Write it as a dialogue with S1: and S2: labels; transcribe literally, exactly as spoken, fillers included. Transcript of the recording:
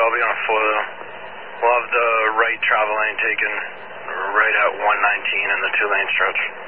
S1: I'll be on a foil. We'll have the right travel lane taken right at one nineteen in the two-lane stretch.